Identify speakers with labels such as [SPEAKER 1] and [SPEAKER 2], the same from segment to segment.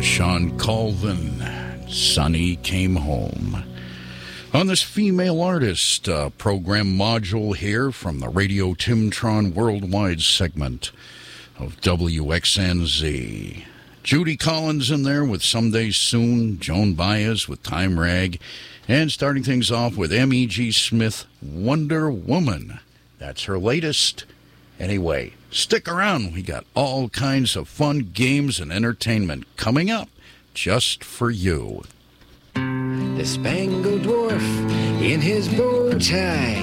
[SPEAKER 1] Sean Colvin, Sonny Came Home. On this female artist program module here from the Radio Timtron Worldwide segment of WXNZ. Judy Collins in there with Someday Soon, Joan Baez with Time Rag, and starting things off with M.E.G. Smith, Wonder Woman. That's her latest. Anyway, stick around. We got all kinds of fun games and entertainment coming up just for you.
[SPEAKER 2] The Spangled Dwarf in his bow tie,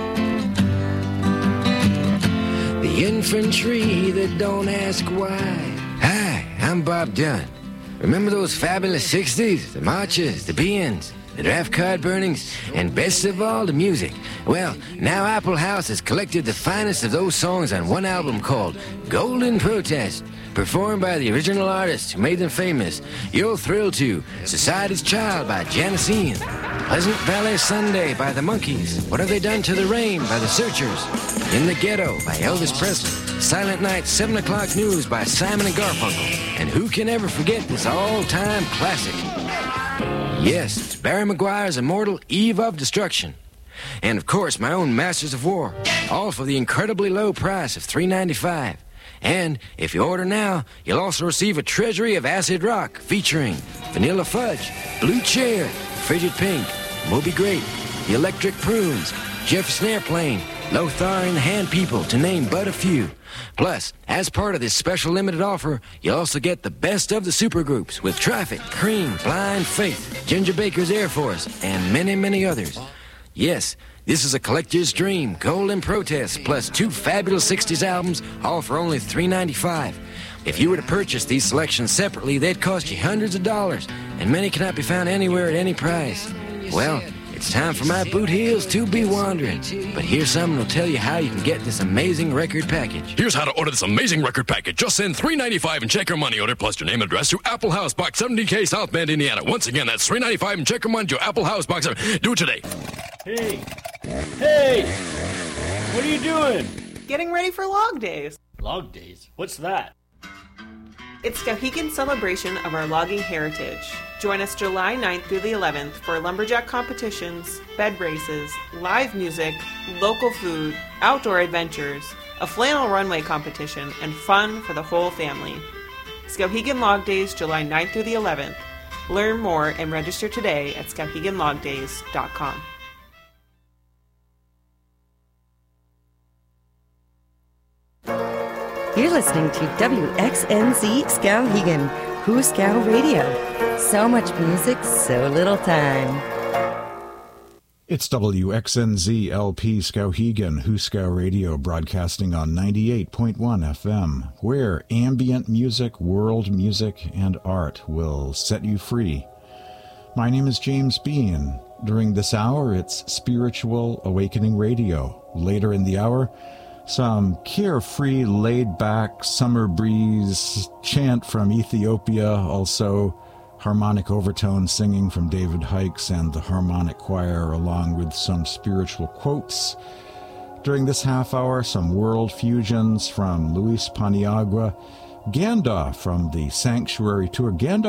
[SPEAKER 2] the infantry that don't ask why. Hi, I'm Bob Dunn. Remember those fabulous 60s? The marches, the paeans, the draft card burnings, and best of all, the music. Well, now Apple House has collected the finest of those songs on one album called Golden Protest, performed by the original artists who made them famous. You'll thrill to Society's Child by Janis Ian, Pleasant Valley Sunday by the Monkees, What Have They Done to the Rain by the Searchers, In the Ghetto by Elvis Presley, Silent Night 7 o'clock News by Simon and Garfunkel, and who can ever forget this all-time classic? Yes, it's Barry McGuire's immortal Eve of Destruction. And of course, my own Masters of War, all for the incredibly low price of $3.95. And if you order now, you'll also receive a treasury of acid rock featuring Vanilla Fudge, Blue Chair, Frigid Pink, Moby Grape, The Electric Prunes, Jefferson Airplane, Lothar and the Hand People, to name but a few. Plus, as part of this special limited offer, you'll also get the best of the supergroups with Traffic, Cream, Blind Faith, Ginger Baker's Air Force, and many, many others. Yes, this is a collector's dream, Golden Protest, plus 2 fabulous 60s albums, all for only $3.95. If you were to purchase these selections separately, they'd cost you hundreds of dollars, and many cannot be found anywhere at any price. Well, it's time for my boot heels to be wandering. But here's something that'll tell you how you can get this amazing record package.
[SPEAKER 3] Here's how to order this amazing record package. Just send $3.95 and check your money order plus your name and address to Apple House, Box 70K, South Bend, Indiana. Once again, that's $3.95 and check your money to Apple House, Box 70. Do it today.
[SPEAKER 4] Hey! Hey! What are you doing?
[SPEAKER 5] Getting ready for Log Days.
[SPEAKER 4] Log Days? What's that?
[SPEAKER 5] It's Skowhegan's celebration of our logging heritage. Join us July 9th through the 11th for lumberjack competitions, bed races, live music, local food, outdoor adventures, a flannel runway competition, and fun for the whole family. Skowhegan Log Days, July 9th through the 11th. Learn more and register today at skowheganlogdays.com.
[SPEAKER 6] You're listening to WXNZ Skowhegan, Who's Scow Radio. So much music, so little time.
[SPEAKER 7] It's WXNZ LP Skowhegan, Who's Scow Radio, broadcasting on 98.1 FM, where ambient music, world music, and art will set you free. My name is James Bean. During this hour, it's Spiritual Awakening Radio. Later in the hour, some carefree, laid-back, summer breeze chant from Ethiopia, also harmonic overtone singing from David Hikes and the Harmonic Choir, along with some spiritual quotes. During this half hour, some world fusions from Luis Paniagua, Ganda from the Sanctuary Tour. Ganda